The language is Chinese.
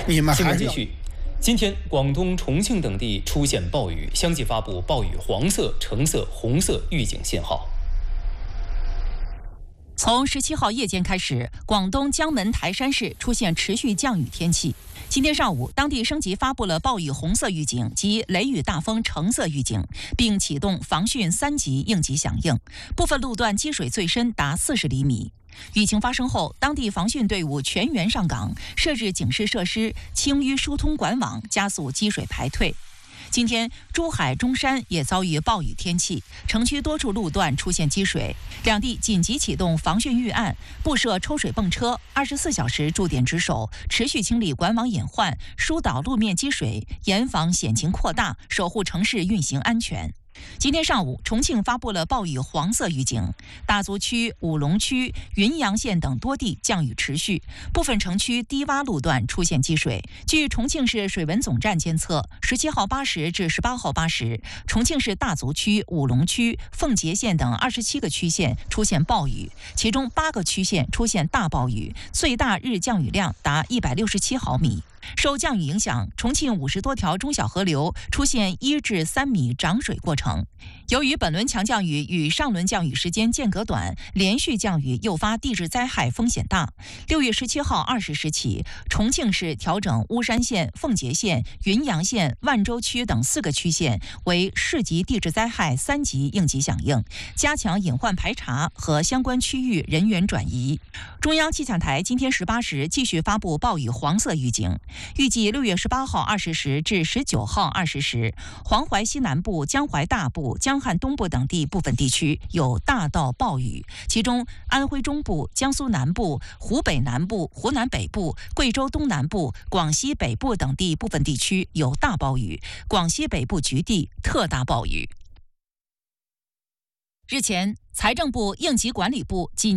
你们还继续。今天，广东、重庆等地出现暴雨，相继发布暴雨黄色、橙色、红色预警信号。 从17号夜间开始，广东江门、台山市出现持续降雨天气。今天上午，当地升级发布了暴雨红色预警及雷雨大风橙色预警，并启动防汛3级应急响应。部分路段积水最深达40厘米。雨情发生后，当地防汛队伍全员上岗，设置警示设施，清淤疏通管网，加速积水排退。今天，珠海、中山也遭遇暴雨天气，城区多处路段出现积水，两地紧急启动防汛预案，布设抽水泵车，24小时驻点值守，持续清理管网隐患，疏导路面积水，严防险情扩大，守护城市运行安全。今天上午，重庆发布了暴雨黄色预警，大足区、武隆区、云阳县等多地降雨持续，部分城区低洼路段出现积水。据重庆市水文总站监测，17号8时至18号8时，重庆市大足区、武隆区、奉节县等27个区县出现暴雨，其中8个区县出现大暴雨，最大日降雨量达167毫米。受降雨影响，重庆50多条中小河流出现1至3米涨水过程。由于本轮强降雨与上轮降雨时间间隔短，连续降雨诱发地质灾害风险大。6月17号20时起，重庆市调整巫山县、奉节县、云阳县、万州区等4个区县为市级地质灾害3级应急响应，加强隐患排查和相关区域人员转移。中央气象台今天18时继续发布暴雨黄色预警。预计6月18号20时至19号20时，黄淮西南部、江淮大部、江汉东部等地部分地区有大到暴雨，其中安徽中部、江苏南部、湖北南部、湖南北部、贵州东南部、广西北部等地部分地区有大暴雨，广西北部局地特大暴雨。日前，财政部、应急管理部紧